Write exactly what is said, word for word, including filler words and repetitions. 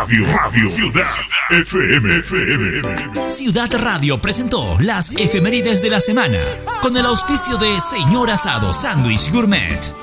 Radio, Radio, Ciudad, F M, F M. Ciudad Radio presentó las efemérides de la semana con el auspicio de Señor Asado Sándwich Gourmet.